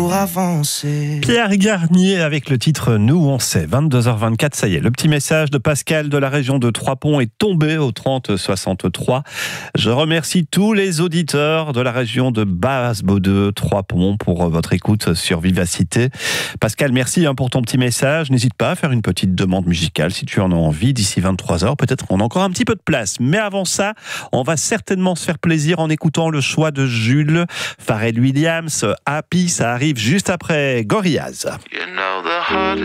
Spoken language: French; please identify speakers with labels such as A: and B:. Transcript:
A: pour avancer.
B: Pierre Garnier avec le titre Nous on sait. 22h24, ça y est. Le petit message de Pascal de la région de Trois-Ponts est tombé au 3063. Je remercie tous les auditeurs de la région de Basse-Baudeux, Trois-Ponts pour votre écoute sur Vivacité. Pascal, merci pour ton petit message. N'hésite pas à faire une petite demande musicale si tu en as envie d'ici 23h. Peut-être qu'on a encore un petit peu de place. Mais avant ça, on va certainement se faire plaisir en écoutant le choix de Jules. Pharrell Williams, Happy, ça arrive juste après Gorillaz.
C: You know the hardest